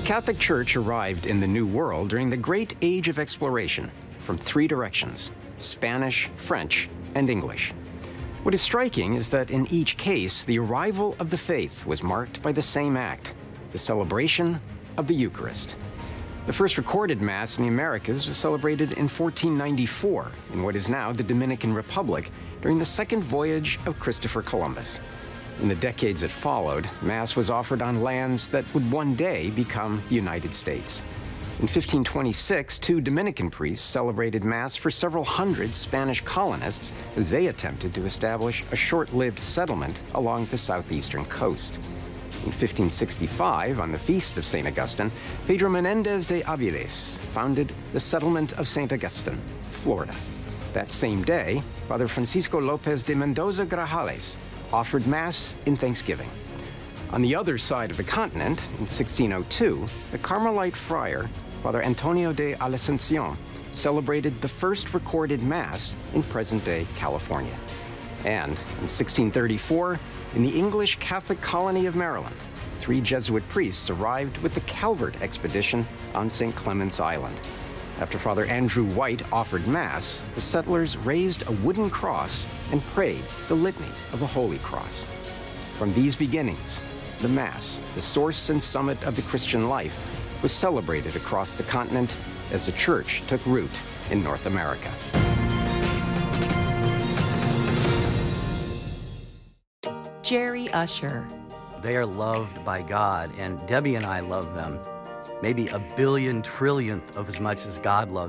Catholic Church arrived in the New World during the Great Age of Exploration from three directions: Spanish, French, and English. What is striking is that in each case, the arrival of the faith was marked by the same act, the celebration of the Eucharist. The first recorded Mass in the Americas was celebrated in 1494 in what is now the Dominican Republic during the second voyage of Christopher Columbus. In the decades that followed, Mass was offered on lands that would one day become the United States. In 1526, two Dominican priests celebrated Mass for several hundred Spanish colonists as they attempted to establish a short-lived settlement along the southeastern coast. In 1565, on the feast of St. Augustine, Pedro Menendez de Aviles founded the settlement of St. Augustine, Florida. That same day, Father Francisco Lopez de Mendoza Grajales offered Mass in thanksgiving. On the other side of the continent, in 1602, the Carmelite friar, Father Antonio de Alencion, celebrated the first recorded Mass in present-day California. And in 1634, in the English Catholic colony of Maryland, three Jesuit priests arrived with the Calvert expedition on St. Clement's Island. After Father Andrew White offered Mass, the settlers raised a wooden cross and prayed the Litany of the Holy Cross. From these beginnings, the Mass, the source and summit of the Christian life, was celebrated across the continent as the Church took root in North America. Jerry Usher. They are loved by God, and Debbie and I love them maybe a billion trillionth of as much as God loves